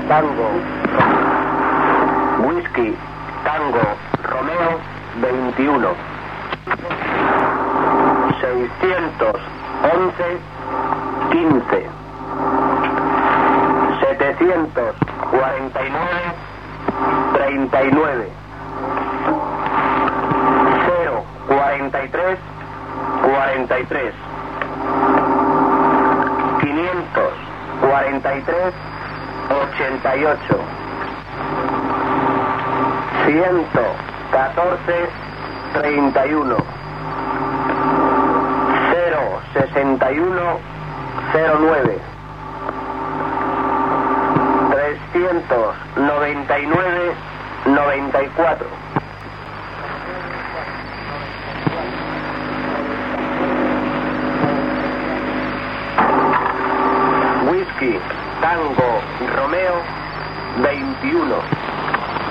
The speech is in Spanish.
Tango, Whisky, Tango, Romeo, 21. 611, 15. 749, 39. 043, 43. 543, 88. 114, 31. 061, 09. 399, 94. Whisky, Tango, Romeo, 21.